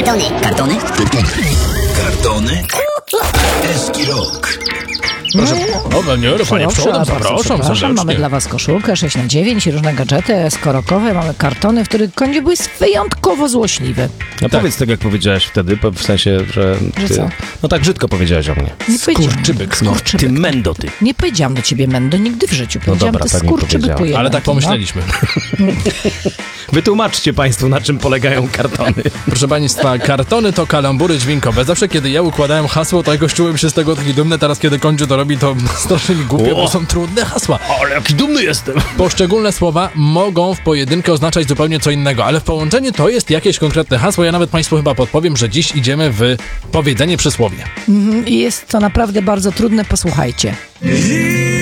Kartony? Kartony? Eski Rok. Proszę, panie przodem, zapraszam serdecznie. Mamy dla was koszulkę 6x9 i różne gadżety skorokowe. Mamy kartony, w których kądziek jest wyjątkowo złośliwy. No powiedz tak, jak powiedziałeś wtedy, w sensie, że ty, co? no tak brzydko powiedziałeś o mnie. Nie powiedziałam. Skurczybyk. Ty mendo, ty. Nie powiedziałam do ciebie mendo nigdy w życiu. Powiedziałam, dobra, to tak mi skurczybyku powiedziała. jeden. Ale tak pomyśleliśmy. Wytłumaczcie państwu, na czym polegają kartony. Proszę państwa, kartony to kalambury dźwiękowe. Zawsze, kiedy ja układałem hasło, to jakoś czułem się z tego taki dumny. Teraz, kiedy Kądziu to robi, to strasznie mi głupie, bo są trudne hasła. Ale jaki dumny jestem. Poszczególne słowa mogą w pojedynkę oznaczać zupełnie co innego, ale w połączeniu to jest jakieś konkretne hasło. Ja nawet państwu chyba podpowiem, że dziś idziemy w powiedzenie przysłowie. I jest to naprawdę bardzo trudne, posłuchajcie.